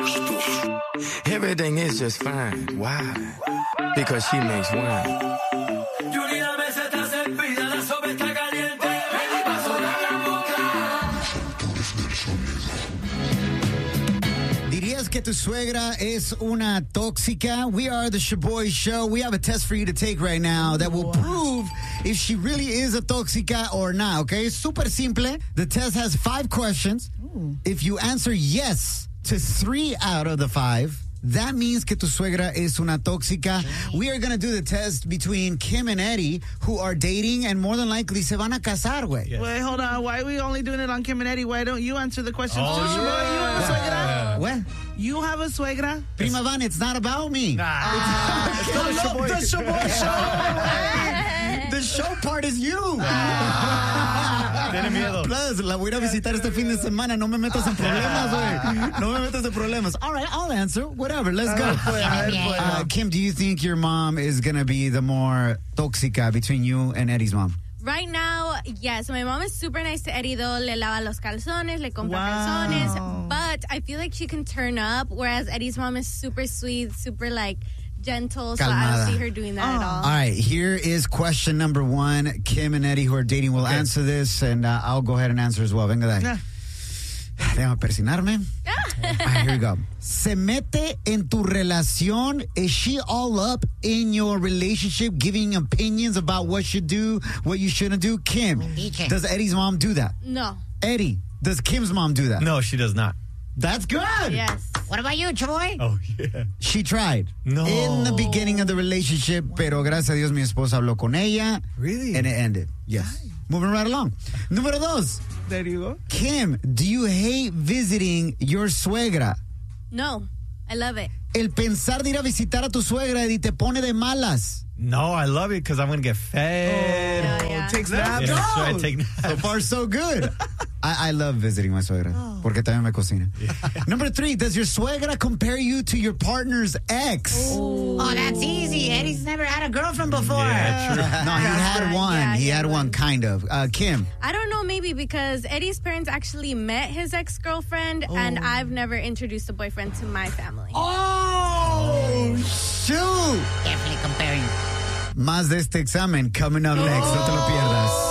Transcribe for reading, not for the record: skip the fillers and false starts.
Everything is just fine. Why? Because she makes wine. ¿Dirías que tu suegra es una tóxica? We are the Shaboy Show. We have a test for you to take right now that will prove if she really is a tóxica or not, okay? Super simple. The test has 5 questions. If you answer yes to 3 out of the 5, that means que tu suegra es una tóxica. We are going to do the test between Kim and Eddie, who are dating and more than likely se van a casar, güey. Yes. Wait, hold on. Why are we only doing it on Kim and Eddie? Why don't you answer the question? Oh, too, Shaboy? You have a suegra? What? You have a suegra? Prima Van, it's not about me. The Shaboy Show. The show part is you. Tiene miedo. Plus, la voy a ir a visitar este fin de semana. No me metas en problemas, güey. No me metas en problemas. All right, I'll answer. Whatever, let's go. Kim, do you think your mom is going to be the more tóxica between you and Eddie's mom? Right now, yes. My mom is super nice to Eddie, though. Le lava los calzones, le compra calzones. But I feel like she can turn up, whereas Eddie's mom is super sweet, super, like, gentle. So I don't see her doing that at all. All right, here is question number 1. Kim and Eddie, who are dating, will answer this, and I'll go ahead and answer as well. Venga de ahí. Déjame persinarme. All right, here we go. Se mete en tu relación. Is she all up in your relationship, giving opinions about what you do, what you shouldn't do? Kim, does Eddie's mom do that? No. Eddie, does Kim's mom do that? No, she does not. That's good. Yes. What about you, Chaboy? Oh, yeah. She tried. No. In the beginning of the relationship, pero gracias a Dios mi esposa habló con ella. Really? And it ended. Yes. Moving right along. Número 2. There you go. Kim, do you hate visiting your suegra? No. I love it. El pensar de ir a visitar a tu suegra, Eddie, te pone de malas. No, I love it because I'm going to get fed. Yeah. Takes naps. Yeah, that's right, take naps. So far, so good. I love visiting my suegra porque también me cocina. Number 3, does your suegra compare you to your partner's ex? Oh, that's easy. Eddie's never had a girlfriend before. Yeah, true. No, he had one. Yeah, he he had had one, one. kind of. Kim? I don't know, maybe because Eddie's parents actually met his ex-girlfriend, and I've never introduced a boyfriend to my family. Oh, shoot. Definitely comparing. Más de este examen coming up next. No te lo pierdas.